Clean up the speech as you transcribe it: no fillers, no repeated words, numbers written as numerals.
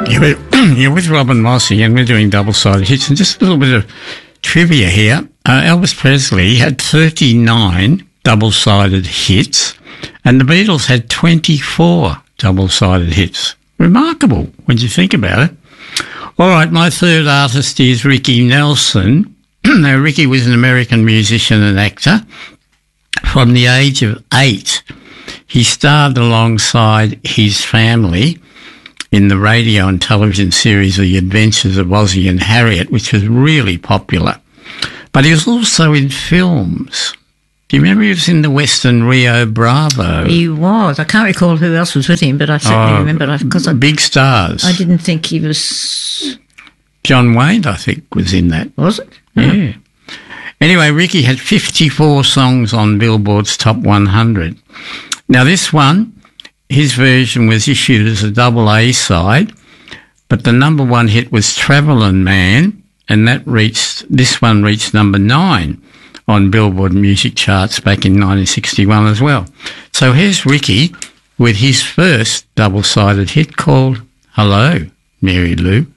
You're with Robin Mossy, and we're doing double-sided hits. And just a little bit of trivia here. Elvis Presley had 39 double-sided hits, and the Beatles had 24 double-sided hits. Remarkable when you think about it. All right, my third artist is Ricky Nelson. Now, Ricky was an American musician and actor. From the age of 8, he starred alongside his family in the radio and television series The Adventures of Ozzie and Harriet, which was really popular. But he was also in films. Do you remember he was in the Western Rio Bravo? He was. I can't recall who else was with him, but I certainly remember. Because big stars. I didn't think he was... John Wayne, I think, was in that. Was it? Yeah. Anyway, Ricky had 54 songs on Billboard's Top 100. Now, this one, his version was issued as a double A side, but the number one hit was Travelin' Man, and this one reached number 9 on Billboard music charts back in 1961 as well. So here's Ricky with his first double-sided hit called Hello, Mary Lou.